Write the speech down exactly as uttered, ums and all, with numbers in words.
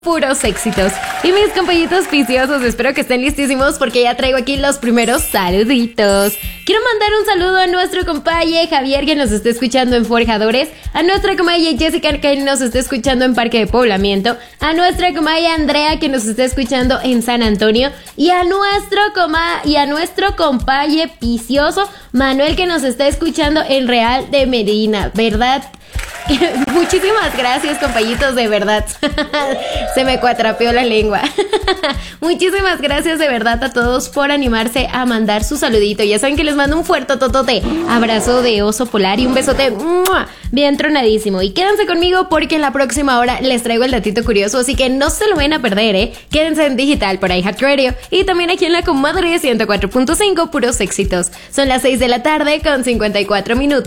Puros éxitos. Y mis compañitos viciosos, espero que estén listísimos porque ya traigo aquí los primeros saluditos. Quiero mandar un saludo a nuestro compañero Javier, que nos está escuchando en Forjadores, a nuestra compañera Jessica, que nos está escuchando en Parque de Poblamiento, a nuestra compañera Andrea, que nos está escuchando en San Antonio, y a nuestro coma y a nuestro compañero vicioso Manuel, que nos está escuchando en Real de Medina, ¿verdad? Muchísimas gracias, compañitos, de verdad. Se me cuatrapeó la lengua. Muchísimas gracias de verdad a todos por animarse a mandar su saludito. Ya saben que les mando un fuerte totote abrazo de oso polar y un besote ¡mua!, bien tronadísimo. Y quédense conmigo porque en la próxima hora les traigo el datito curioso, así que no se lo van a perder, ¿eh? Quédense en digital por iHeart Radio y también aquí en la comadre ciento cuatro punto cinco, puros éxitos. Son las seis de la tarde con cincuenta y cuatro minutos.